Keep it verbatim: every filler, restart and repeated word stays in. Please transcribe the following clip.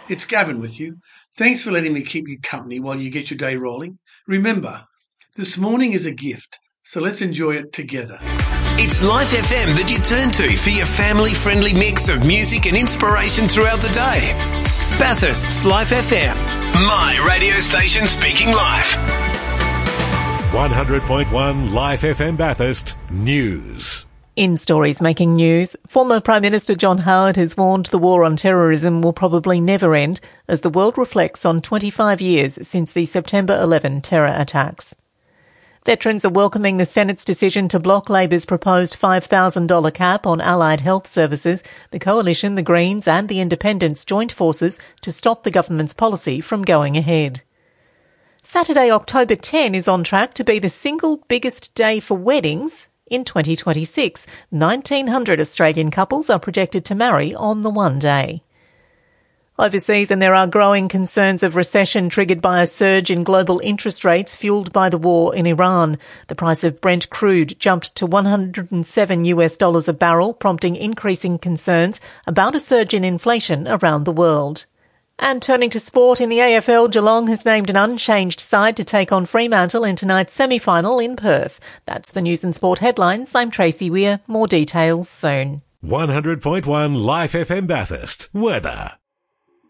It's Gavin with you. Thanks for letting me keep you company while you get your day rolling. Remember, this morning is a gift, so let's enjoy it together. It's Life F M that you turn to for your family-friendly mix of music and inspiration throughout the day. Bathurst's Life F M, my radio station speaking life. one hundred point one Life F M Bathurst News. In stories making news, former Prime Minister John Howard has warned the war on terrorism will probably never end as the world reflects on twenty-five years since the September eleventh terror attacks. Veterans are welcoming the Senate's decision to block Labor's proposed five thousand dollars cap on allied health services. The Coalition, the Greens and the Independents joined forces to stop the government's policy from going ahead. Saturday, October tenth is on track to be the single biggest day for weddings in twenty twenty-six. nineteen hundred Australian couples are projected to marry on the one day. Overseas, and there are growing concerns of recession triggered by a surge in global interest rates fueled by the war in Iran. The price of Brent crude jumped to one hundred seven US dollars a barrel, prompting increasing concerns about a surge in inflation around the world. And turning to sport, in the A F L, Geelong has named an unchanged side to take on Fremantle in tonight's semi-final in Perth. That's the news and sport headlines. I'm Tracy Weir. More details soon. one hundred point one Life F M Bathurst. Weather.